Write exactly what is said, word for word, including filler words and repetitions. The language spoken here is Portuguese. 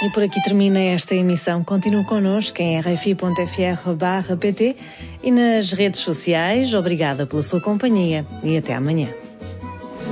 E por aqui termina esta emissão. Continue connosco em r f i ponto f r barra p t e nas redes sociais. Obrigada pela sua companhia e até amanhã.